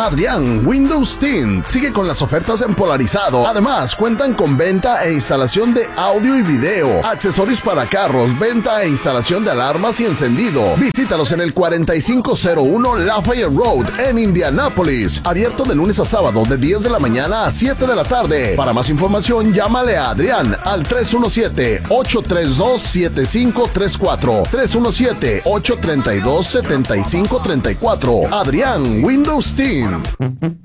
Adrián Windows Tint sigue con las ofertas en polarizado. Además, cuentan con venta e instalación de audio y video, accesorios para carros, venta e instalación de alarmas y encendido. Visítalos en el 4501 Lafayette Road en Indianápolis. Abierto de lunes a sábado de 10 de la mañana a 7 de la tarde. Para más información, llámale a Adrián al 317-832-7534. 317-832-7534. Adrián Windows Team.